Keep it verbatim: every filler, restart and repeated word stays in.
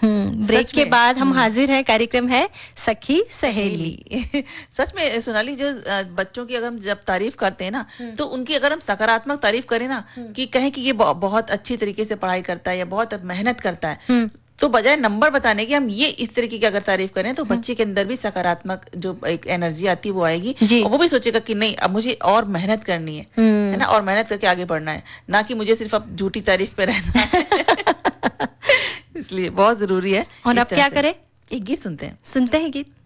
हम्म break सच के में। बाद हम हम्म। हाजिर हैं, कार्यक्रम है सखी सहेली। सहेली। सच में सोनाली, जो अ, बच्चों की अगर हम जब तारीफ करते हैं ना, हम्म। तो उनकी अगर हम सकारात्मक तारीफ करें ना, हम्म। कि कहें कि ये ब- बहुत अच्छी तरीके से पढ़ाई करता है या बहुत मेहनत करता है, हम्म। तो बजाय नंबर बताने के हम ये इस तरीके की अगर तारीफ करें, तो हम्म। बच्चे के अंदर भी सकारात्मक जो एक एनर्जी आती है वो आएगी, जी। और वो भी सोचेगा कि नहीं, अब मुझे और मेहनत करनी है है हम्म। ना, और मेहनत करके आगे बढ़ना है, ना कि मुझे सिर्फ अब झूठी तारीफ पे रहना है। इसलिए बहुत जरूरी है और इस अब तरह क्या से। करें? एक गीत सुनते हैं। सुनते हैं गीत।